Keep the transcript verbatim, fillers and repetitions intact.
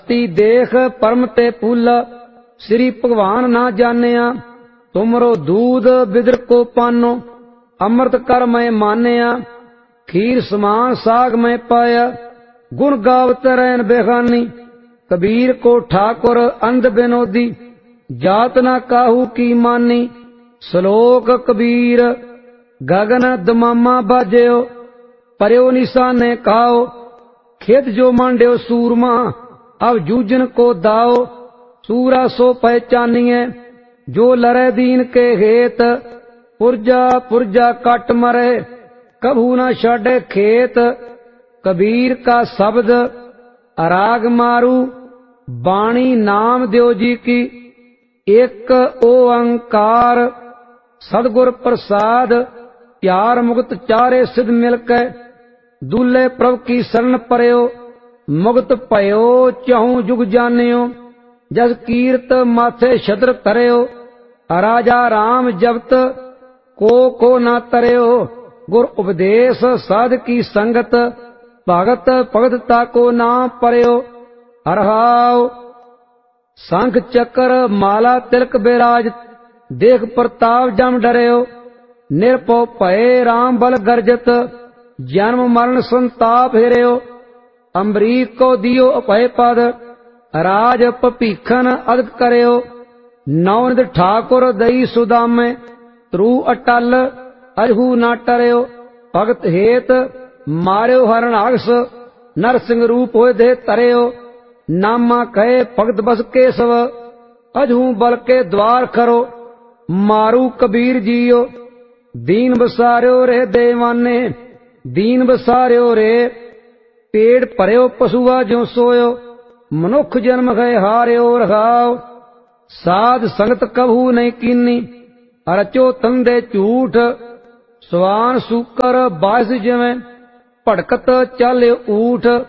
ਤੀ ਦੇਖ ਪਰਮ ਤੇ ਫੁੱਲ ਸ੍ਰੀ ਭਗਵਾਨ ਨਾ ਜਾਣਿਆ। ਤੁਮਰੋ ਦੂਧ ਬਿਦਰ ਕੋ ਪਾਨੋ ਅੰਮ੍ਰਿਤ ਕਰ ਮੈਂ ਮਾਨਿਆ। ਖੀਰ ਸਮਾਨ ਸਾਗ ਮੈਂ ਪਾਇਆ ਗੁਣ ਗਾਵਤ ਰਹਿਣ ਬੇਖਾਨੀ। ਕਬੀਰ ਕੋ ਠਾकुर ਅੰਧ ਬਿਨੋਦੀ ਜਾਤ ਨਾ ਕਾਹੂ ਕੀ ਮਾਨੀ। ਸ਼ਲੋਕ ਕਬੀਰ ਗगन ਦਮਾਮਾ ਬਾਜਿਓ ਪਰਿਓ ਨਿਸ਼ਾਨੇ ਕਾਓ। खेत जो मांड्यो सूरमा अब जूझन को दाओ। सूरा सो पहचानिए जो लरे दीन के हेत। पुरजा पुरजा कट मरे कभू न छाड़े खेत। कबीर का शब्द अराग मारू बाणी नाम देव जी की। एक ओंकार सदगुर प्रसाद प्यार मुक्त चारे सिद्ध मिलके। दूल्हे प्रभ की शरण परयो मुक्त भयो चहु जुग जानियो। जस कीर्त माथे छत्र तरयो राजा राम जपत को को ना तरयो। गुर उपदेश साध की संगत भगत भगत ताको ना परयो। हरहाव शंख चक्र माला तिलक बिराज देख प्रताप जम डरयो। निरपो भय राम बल गरजत जन्म मरण संताप हेरियो। अम्बरीक को दियो अभय पद राज पपीखन अदक करयो। नवनिध ठाकुर दई सुदामे त्रु अटल अजहू ना टरयो। भगत हेत मार्यो हरणाक्ष नरसिंह रूप होए दे तरयो। नामा कहे भगत बस केशव अजहू बल के द्वार करो। मारू कबीर जियो दीन बसार्यो रे देवाने। दीन बसार्यो रे पेड़ भरियो पशुआ ज्यों सोयो। मनुख जन्म गए हार्यो रखाओ। साध संगत कभू नहीं कीनी रचो तंदे झूठ। स्वान सूकर बास जिवें भड़कत चल ऊठ।